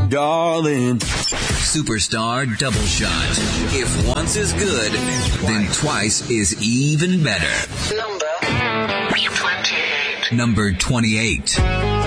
darling. Superstar Double Shot. If once is good, then twice is even better. Number 28. Number 28.